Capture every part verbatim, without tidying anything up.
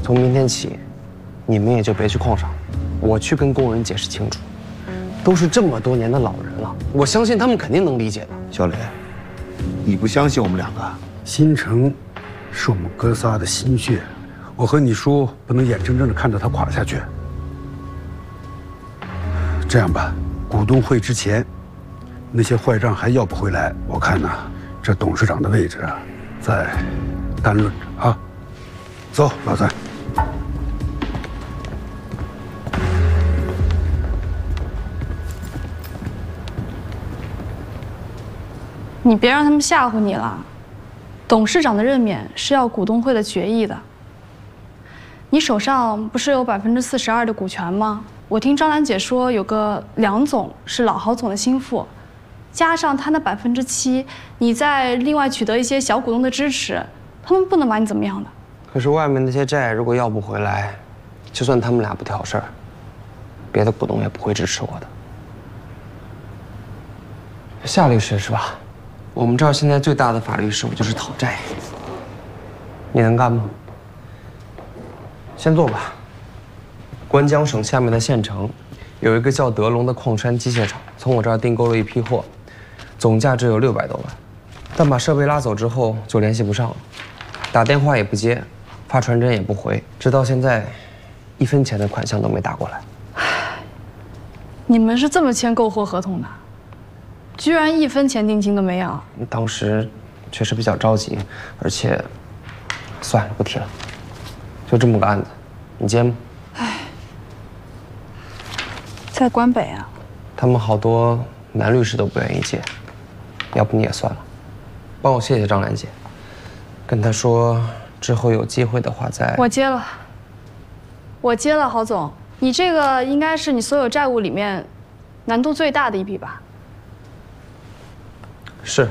从明天起，你们也就别去矿上，我去跟工人解释清楚。都是这么多年的老人了，我相信他们肯定能理解的。 小磊，你不相信我们两个？ 新城是我们哥仨的心血，我和你叔不能眼睁睁地看着他垮下去。这样吧，股东会之前，那些坏账还要不回来，我看呢，这董事长的位置啊，再单论着啊。走，老三。 你别让他们吓唬你了，董事长的任免是要股东会的决议的。你手上不是有百分之四十二的股权吗？我听张兰姐说，有个梁总是老郝总的心腹，加上他那百分之七，你再另外取得一些小股东的支持，他们不能把你怎么样的。 可是外面那些债如果要不回来，就算他们俩不挑事儿，别的股东也不会支持我的。夏律师是吧？我们这儿现在最大的法律事务就是讨债，你能干吗？先坐吧。关江省下面的县城，有一个叫德龙的矿山机械厂，从我这儿订购了一批货，总价只有六百多万，但把设备拉走之后就联系不上了，打电话也不接，发传真也不回，直到现在，一分钱的款项都没打过来。 你们是这么签购货合同的？居然一分钱定金都没有！ 当时确实比较着急，而且，算了，不提了。就这么个案子，你接吗？ 唉，在关北啊。 他们好多男律师都不愿意接，要不你也算了，帮我谢谢张兰姐，跟她说之后有机会的话再。 我接了，我接了，郝总，你这个应该是你所有债务里面难度最大的一笔吧？ 是，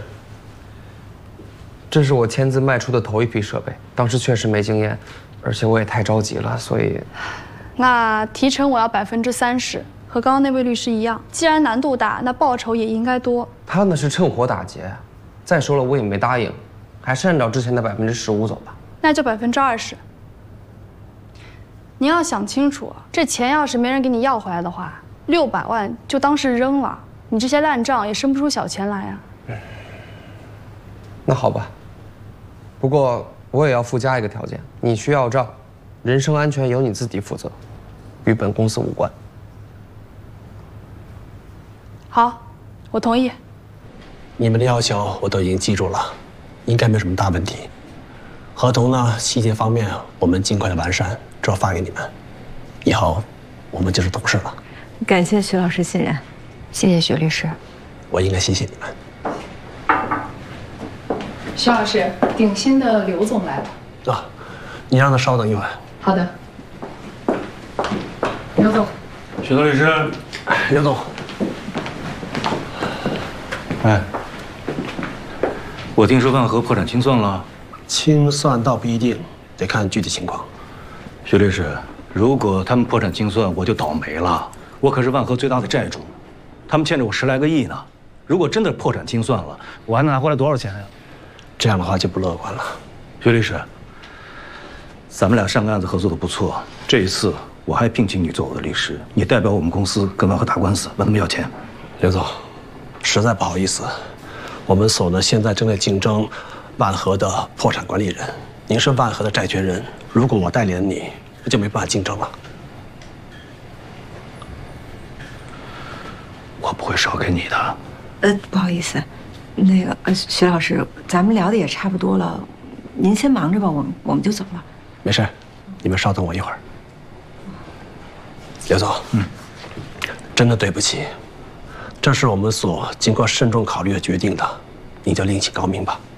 这是我签字卖出的头一批设备，当时确实没经验，而且我也太着急了，所以…… 那提成我要百分之三十，和刚刚那位律师一样。既然难度大，那报酬也应该多。 他那是趁火打劫，再说了我也没答应，还是按照之前的百分之十五走吧。 那就百分之二十。您要想清楚，这钱要是没人给你要回来的话，六百万就当是扔了，你这些烂账也生不出小钱来啊。 那好吧，不过我也要附加一个条件，你需要账，人身安全由你自己负责，与本公司无关。 好，我同意。 你们的要求我都已经记住了，应该没什么大问题。合同呢，细节方面我们尽快的完善，之后发给你们。以后我们就是同事了。 感谢徐老师信任，谢谢徐律师。 我应该谢谢你们。 徐老师，鼎新的刘总来了。 啊，你让他稍等一会儿。 好的。刘总， 许多律师， 刘总。 哎，我听说万和破产清算了。 清算倒不一定，得看具体情况。 徐律师，如果他们破产清算，我就倒霉了。我可是万和最大的债主，他们欠着我十来个亿呢。如果真的破产清算了，我还能拿回来多少钱呀？ 这样的话就不乐观了。 徐律师，咱们俩上个案子合作的不错，这一次我还聘请你做我的律师，你代表我们公司跟万和打官司，问他们要钱。 刘总，实在不好意思，我们所呢现在正在竞争万和的破产管理人，您是万和的债权人，如果我代理了你，那就没办法竞争了。 我不会少给你的。 呃，不好意思，那个呃，徐老师，咱们聊的也差不多了，您先忙着吧，我们我们就走了。 没事，你们稍等我一会儿。刘总，嗯，真的对不起，这是我们所经过慎重考虑的决定的，你就另起高明吧。